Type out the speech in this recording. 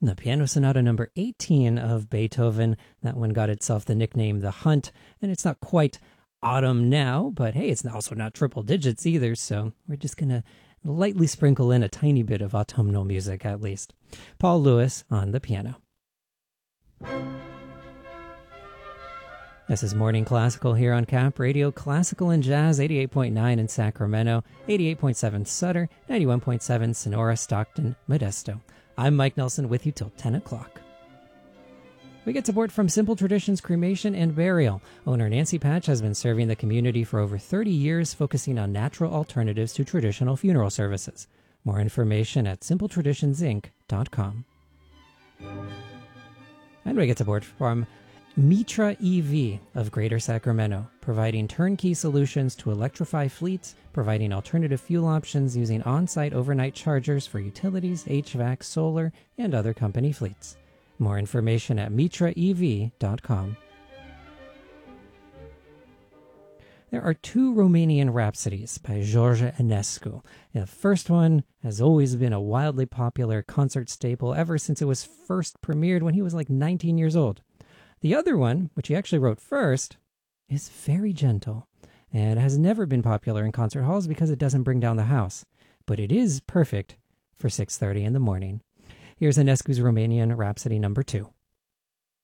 The Piano Sonata number 18 of Beethoven. That one got itself the nickname The Hunt, and it's not quite autumn now, but hey, it's also not triple digits either, so we're just going to lightly sprinkle in a tiny bit of autumnal music at least. Paul Lewis on the piano. This is Morning Classical here on Cap Radio, Classical and Jazz, 88.9 in Sacramento, 88.7 Sutter, 91.7 Sonora, Stockton, Modesto. I'm Mike Nelson with you till 10 o'clock. We get support from Simple Traditions Cremation and Burial. Owner Nancy Patch has been serving the community for over 30 years, focusing on natural alternatives to traditional funeral services. More information at simpletraditionsinc.com. And we get support from Mitra EV of Greater Sacramento, providing turnkey solutions to electrify fleets, providing alternative fuel options using on-site overnight chargers for utilities, HVAC, solar, and other company fleets. More information at mitraev.com. There are two Romanian rhapsodies by George Enescu. The first one has always been a wildly popular concert staple ever since it was first premiered when he was like 19 years old. The other one, which he actually wrote first, is very gentle and has never been popular in concert halls because it doesn't bring down the house. But it is perfect for 6:30 in the morning. Here's Enescu's Romanian Rhapsody number 2.